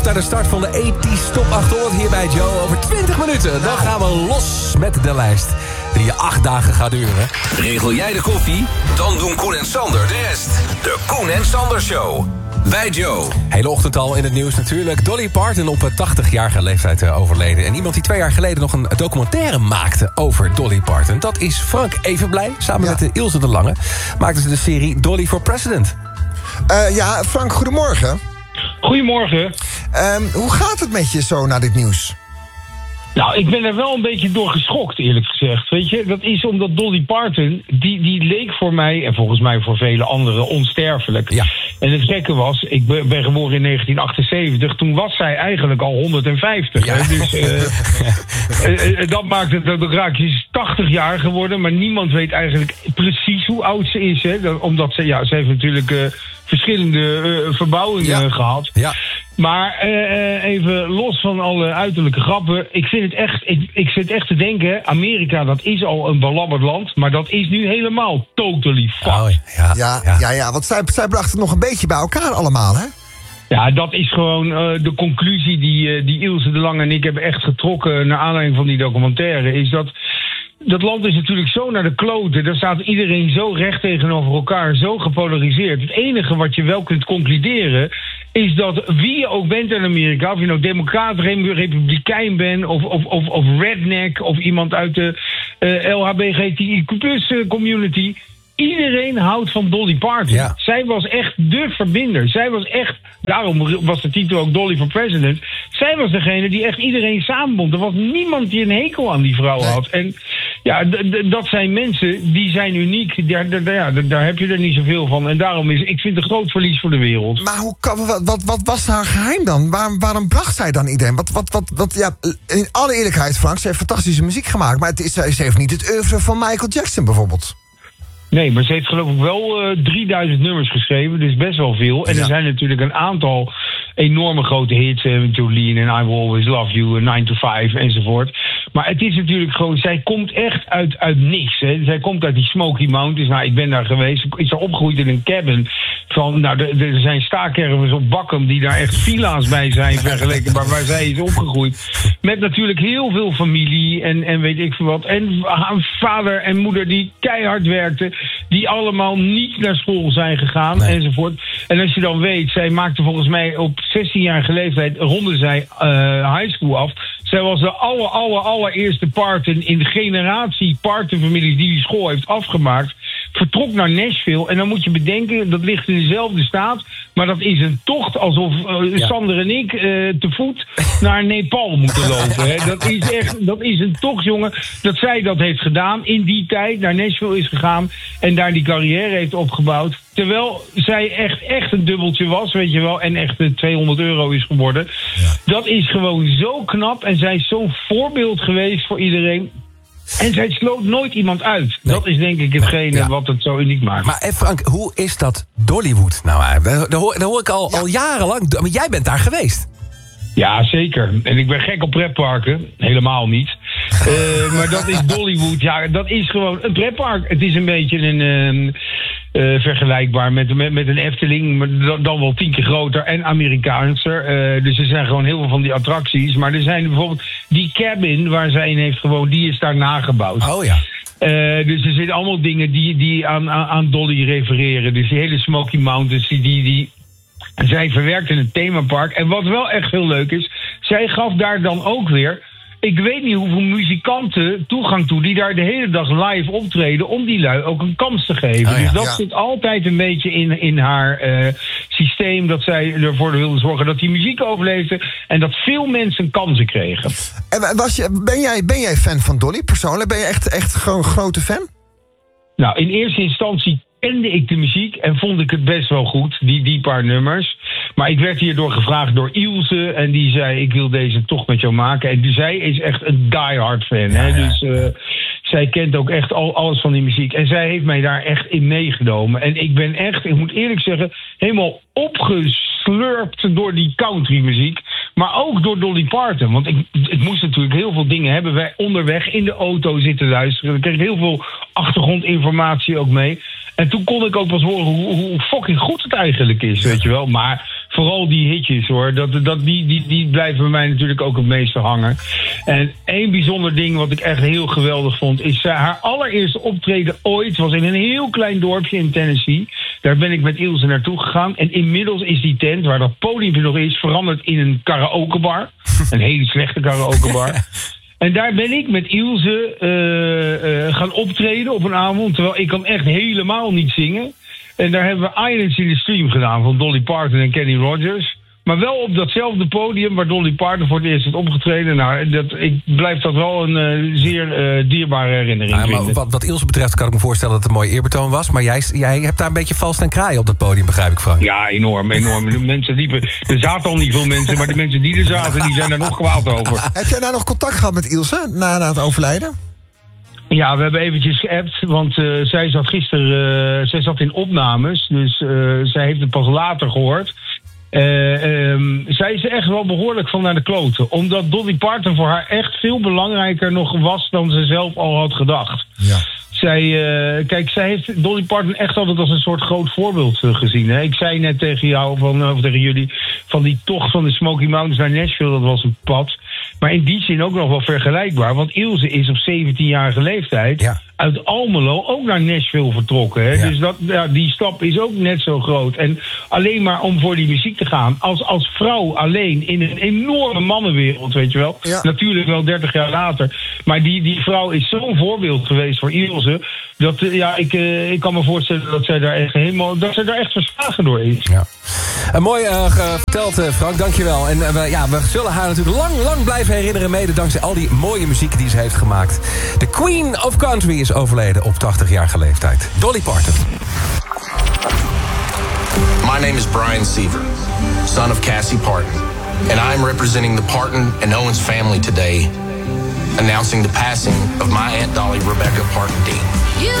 Naar de start van de 80's Top 800 hier bij Joe. Over 20 minuten, dan gaan we los met de lijst. Die 8 dagen gaat duren. Regel jij de koffie? Dan doen Koen en Sander de rest. De Koen en Sander Show. Bij Joe. Hele ochtend al in het nieuws natuurlijk. Dolly Parton op 80-jarige leeftijd overleden. En iemand die 2 jaar geleden nog een documentaire maakte over Dolly Parton. Dat is Frank Evenblij. Samen met Ilse de Lange maakten ze de serie Dolly for President. Frank, goedemorgen. Goedemorgen. Hoe gaat het met je zo na dit nieuws? Nou, ik ben er wel een beetje door geschokt, eerlijk gezegd. Weet je, dat is omdat Dolly Parton, die leek voor mij, en volgens mij voor vele anderen, onsterfelijk. Ja. En het gekke was, ik ben geboren in 1978, toen was zij eigenlijk al 150. Ja. Dus dat maakt het, dan raak je 80 jaar geworden, maar niemand weet eigenlijk precies hoe oud ze is. Hè? Omdat ze heeft natuurlijk verschillende verbouwingen gehad. Ja. Maar even los van alle uiterlijke grappen, ik zit echt te denken, Amerika, dat is al een belabberd land, maar dat is nu helemaal totally fucked. Want zij brachten het nog een beetje bij elkaar allemaal, hè? Ja, dat is gewoon de conclusie die Ilse de Lange en ik hebben echt getrokken naar aanleiding van die documentaire, is dat land is natuurlijk zo naar de kloten. Daar staat iedereen zo recht tegenover elkaar, zo gepolariseerd. Het enige wat je wel kunt concluderen is dat wie je ook bent in Amerika, of je nou democraat, republikein bent, of redneck, of iemand uit de LHBTQ+ community, iedereen houdt van Dolly Parton. Ja. Zij was echt de verbinder. Zij was echt, daarom was de titel ook Dolly for President. Zij was degene die echt iedereen samenbond. Er was niemand die een hekel aan die vrouw had. En ja, dat zijn mensen, die zijn uniek. Daar heb je er niet zoveel van. En daarom ik vind het een groot verlies voor de wereld. Maar wat was haar geheim dan? Waarom bracht zij dan iedereen? In alle eerlijkheid, Frank, ze heeft fantastische muziek gemaakt. Maar ze heeft niet het oeuvre van Michael Jackson bijvoorbeeld. Nee, maar ze heeft geloof ik wel 3000 nummers geschreven, dus best wel veel. En er zijn natuurlijk een aantal enorme grote hits, Jolene en I Will Always Love You, 9 to 5 enzovoort. Maar het is natuurlijk gewoon, zij komt echt uit niks. Hè. Zij komt uit die Smoky Mountains. Nou, ik ben daar geweest. Is daar opgegroeid in een cabin. Er zijn staakervers op Bakkum die daar echt villa's bij zijn vergeleken waar zij is opgegroeid. Met natuurlijk heel veel familie en weet ik veel wat. En vader en moeder die keihard werkten. Die allemaal niet naar school zijn gegaan enzovoort. En als je dan weet, zij maakte volgens mij op 16-jarige leeftijd ronde zij high school af. Zij was de allereerste Parton in de generatie Parton-families die school heeft afgemaakt. Vertrok naar Nashville. En dan moet je bedenken, dat ligt in dezelfde staat. Maar dat is een tocht alsof Sander en ik te voet naar Nepal moeten lopen. Hè. Dat is een tocht, jongen. Dat zij dat heeft gedaan in die tijd. Naar Nashville is gegaan. En daar die carrière heeft opgebouwd. Terwijl zij echt een dubbeltje was, weet je wel. En echt €200 is geworden. Ja. Dat is gewoon zo knap. En zij is zo'n voorbeeld geweest voor iedereen. En zij sloot nooit iemand uit. Nee. Dat is denk ik hetgene wat het zo uniek maakt. Maar Frank, hoe is dat Dollywood nou? Daar hoor ik al jarenlang. Maar jij bent daar geweest. Ja, zeker. En ik ben gek op pretparken. Helemaal niet. Maar dat is Dollywood. Ja, dat is gewoon een pretpark. Het is een beetje een vergelijkbaar met een Efteling, maar dan wel 10 keer groter en Amerikaanser. Dus er zijn gewoon heel veel van die attracties. Maar er zijn bijvoorbeeld die cabin waar zij in heeft gewoond, die is daar nagebouwd. Oh ja. Dus er zitten allemaal dingen die aan Dolly refereren. Dus die hele Smoky Mountains, die zij verwerkte in een themapark. En wat wel echt heel leuk is, zij gaf daar dan ook weer, ik weet niet hoeveel muzikanten toegang toe die daar de hele dag live optreden om die lui ook een kans te geven. Dus dat zit altijd een beetje in haar systeem, dat zij ervoor wilde zorgen dat die muziek overleefde en dat veel mensen kansen kregen. En ben jij fan van Dolly persoonlijk? Ben je echt gewoon een grote fan? Nou, in eerste instantie kende ik de muziek en vond ik het best wel goed, die paar nummers. Maar ik werd hierdoor gevraagd door Ilse en die zei, ik wil deze toch met jou maken. En zij is echt een diehard fan. Hè? Dus zij kent ook echt alles van die muziek. En zij heeft mij daar echt in meegenomen. En ik ben echt, ik moet eerlijk zeggen, helemaal opgeslurpt door die countrymuziek. Maar ook door Dolly Parton. Want ik moest natuurlijk heel veel dingen hebben. Wij onderweg in de auto zitten luisteren. Ik kreeg heel veel achtergrondinformatie ook mee. En toen kon ik ook pas horen hoe fucking goed het eigenlijk is, weet je wel. Maar vooral die hitjes hoor, die blijven bij mij natuurlijk ook het meeste hangen. En één bijzonder ding wat ik echt heel geweldig vond, is haar allereerste optreden ooit was in een heel klein dorpje in Tennessee. Daar ben ik met Ilse naartoe gegaan. En inmiddels is die tent, waar dat podium nog is, veranderd in een karaokebar. Een hele slechte karaokebar. En daar ben ik met Ilse gaan optreden op een avond, terwijl ik kan echt helemaal niet zingen. En daar hebben we Islands in the Stream gedaan van Dolly Parton en Kenny Rogers. Maar wel op datzelfde podium waar Dolly Parton voor het eerst heeft opgetreden. Nou, ik blijf dat wel een zeer dierbare herinnering vinden. Maar wat Ilse betreft kan ik me voorstellen dat het een mooi eerbetoon was. Maar jij hebt daar een beetje vals staan kraaien op dat podium, begrijp ik, Frank. Ja, enorm. De mensen liepen. Er zaten al niet veel mensen, maar de mensen die er zaten, die zijn daar nog kwaad over. Heb jij nou nog contact gehad met Ilse na het overlijden? Ja, we hebben eventjes geappt, want zij zat gisteren zij zat in opnames. Dus zij heeft het pas later gehoord. Zij is echt wel behoorlijk van naar de kloten. Omdat Dolly Parton voor haar echt veel belangrijker nog was dan ze zelf al had gedacht. Ja. Zij heeft Dolly Parton echt altijd als een soort groot voorbeeld gezien. Hè? Ik zei net tegen jou, of tegen jullie, van die tocht van de Smoky Mountains naar Nashville, dat was een pad. Maar in die zin ook nog wel vergelijkbaar. Want Ilse is op 17-jarige leeftijd uit Almelo ook naar Nashville vertrokken. Hè? Ja. Dus die stap is ook net zo groot. En alleen maar om voor die muziek te gaan. Als vrouw alleen in een enorme mannenwereld, weet je wel. Ja. Natuurlijk wel 30 jaar later. Maar die vrouw is zo'n voorbeeld geweest voor Ilse. Dat ik kan me voorstellen dat zij daar echt verslagen door is. Ja. Mooi verteld, Frank, dankjewel. En we zullen haar natuurlijk lang blijven herinneren, mede dankzij al die mooie muziek die ze heeft gemaakt. De Queen of Country is overleden op 80-jarige leeftijd. Dolly Parton. My name is Brian Seaver, son of Cassie Parton, and I am representing the Parton and Owens family today, announcing the passing of my Aunt Dolly Rebecca Parton Dean.